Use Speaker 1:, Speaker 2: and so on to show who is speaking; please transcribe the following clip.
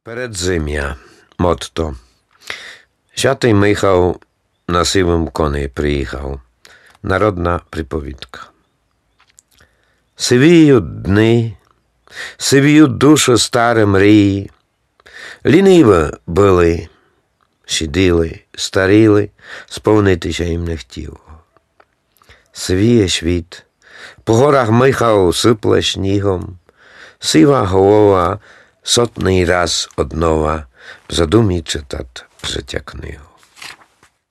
Speaker 1: Передзим'я. Motto. Святий Михał на сивому коні приїхав. Народна приповідка. Сивіють дни, сивіють душу старі мрії. Ліниво були, сиділи, старіли, сповнитися їм не хотіло. Сивіє світ, по горах Михał сипле снігом, сива голова сотний раз однова в задумі читать життя книгу.